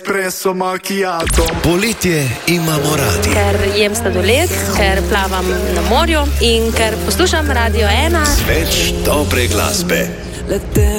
Espresso macchiato. Poletje imamo radi. Ker jem sladoled, ker plavam na morju in ker poslušam Radio 1. Več dobre glasbe.